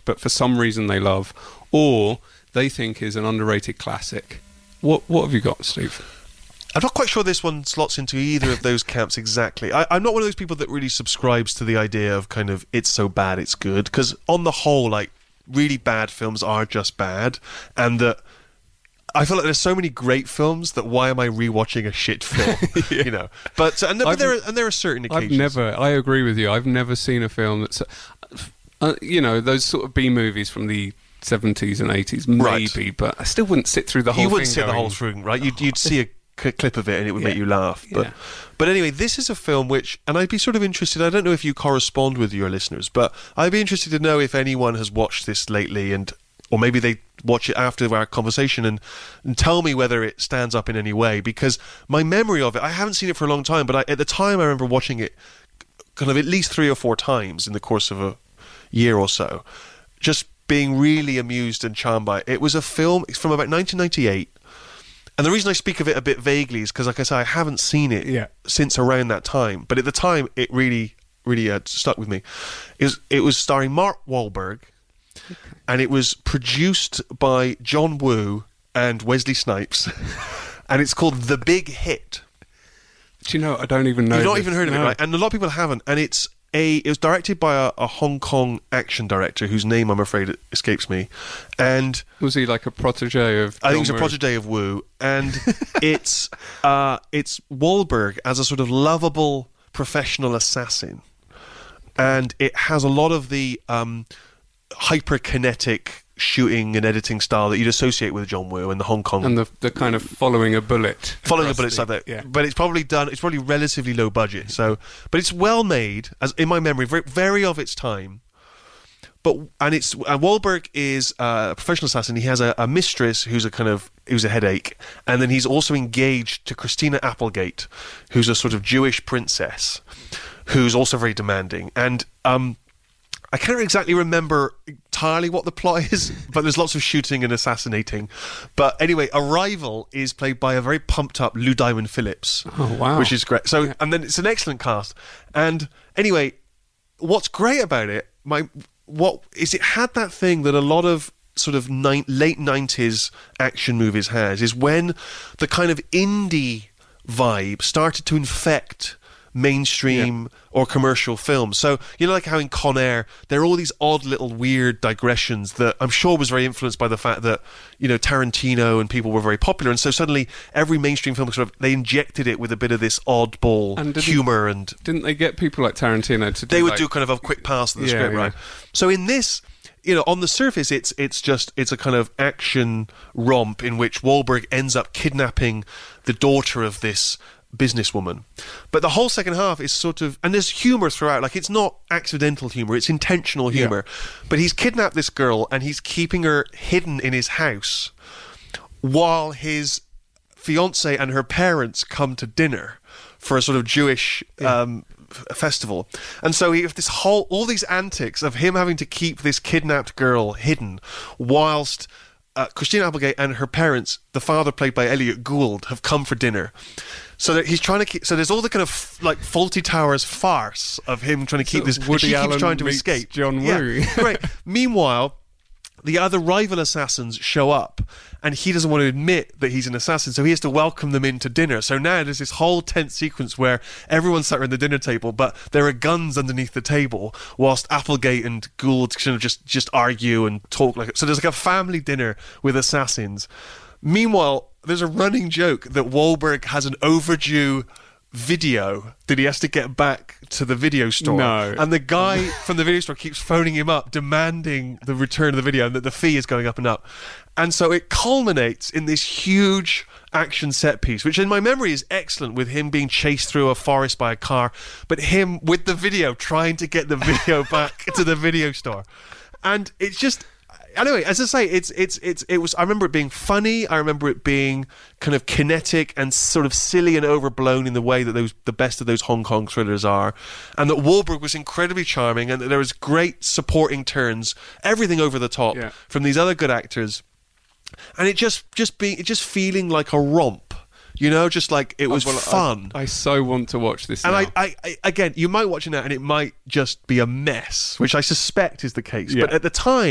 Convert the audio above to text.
but for some reason they love, or they think is an underrated classic. What have you got, Steve? I'm not quite sure this one slots into either of those camps exactly. I'm not one of those people that really subscribes to the idea of kind of it's so bad it's good, because on the whole, like, really bad films are just bad, and that I feel like there's so many great films that why am I rewatching a shit film? Yeah. You know, but there are certain occasions. I agree with you. I've never seen a film that's, those sort of B movies from the 70s and 80s, maybe, Right. but I still wouldn't sit through the whole thing. You wouldn't sit the whole thing, right? You'd see a clip of it and it would make you laugh. But anyway, this is a film which, and I'd be sort of interested, I don't know if you correspond with your listeners, but I'd be interested to know if anyone has watched this lately, or maybe they watch it after our conversation and tell me whether it stands up in any way, because my memory of it, I haven't seen it for a long time, but at the time I remember watching it kind of at least 3 or 4 times in the course of a year or so, just being really amused and charmed by it. It was a film, it's from about 1998, and the reason I speak of it a bit vaguely is because, like I say, I haven't seen it since around that time, but at the time it really stuck with me. It was starring Mark Wahlberg, and it was produced by John Woo and Wesley Snipes, and it's called The Big Hit. Do you know, I don't even know. You've not even heard of it, right? And a lot of people haven't, and it was directed by a Hong Kong action director whose name I'm afraid escapes me. And was he like a protege of John I think he's a Woo? protege of Woo, and it's Wahlberg as a sort of lovable professional assassin, and it has a lot of the hyperkinetic shooting and editing style that you'd associate with John Woo and the Hong Kong, and the kind of following a bullet like that. Yeah. But it's probably relatively low budget. So, but it's well made, as in my memory, very of its time. And Wahlberg is a professional assassin. He has a mistress who's a headache, and then he's also engaged to Christina Applegate, who's a sort of Jewish princess, who's also very demanding. And I can't exactly remember entirely what the plot is, but there's lots of shooting and assassinating. But anyway, a rival is played by a very pumped up Lou Diamond Phillips. Oh, wow. Which is great. So, and then it's an excellent cast. And anyway, what's great about it, it had that thing that a lot of sort of late 90s action movies has, is when the kind of indie vibe started to infect mainstream or commercial films. So, like how in Con Air there are all these odd little weird digressions that I'm sure was very influenced by the fact that, Tarantino and people were very popular, and so suddenly every mainstream film they injected it with a bit of this oddball humour. And didn't they get people like Tarantino to do they would do kind of a quick pass of the script, right? So in this, on the surface, it's a kind of action romp in which Wahlberg ends up kidnapping the daughter of this businesswoman, but the whole second half is sort of, and there's humour throughout, like it's not accidental humour, it's intentional humour. But he's kidnapped this girl and he's keeping her hidden in his house while his fiancée and her parents come to dinner for a sort of Jewish festival. And so you have all these antics of him having to keep this kidnapped girl hidden whilst Christina Applegate and her parents, the father played by Elliot Gould, have come for dinner. So that he's trying to so there's all the kind of like Fawlty Towers farce of him trying to keep this. Woody she Allen keeps trying to meets escape. John Woo. Yeah, right. Meanwhile, the other rival assassins show up, and he doesn't want to admit that he's an assassin, so he has to welcome them into dinner. So now there's this whole tense sequence where everyone's sat around the dinner table, but there are guns underneath the table, whilst Applegate and Gould kind of just argue and talk like. So there's like a family dinner with assassins. Meanwhile, there's a running joke that Wahlberg has an overdue video that he has to get back to the video store. No. And the guy from the video store keeps phoning him up, demanding the return of the video, and that the fee is going up and up. And so it culminates in this huge action set piece, which in my memory is excellent, with him being chased through a forest by a car, but him with the video trying to get the video back to the video store. And it's just... Anyway, as I say, it was. I remember it being funny. I remember it being kind of kinetic and sort of silly and overblown in the way that the best of those Hong Kong thrillers are, and that Wahlberg was incredibly charming, and that there was great supporting turns, everything over the top from these other good actors, and it just feeling like a romp. Just like it was fun. I so want to watch this now. And I again, you might watch it now and it might just be a mess, which I suspect is the case. But at the time,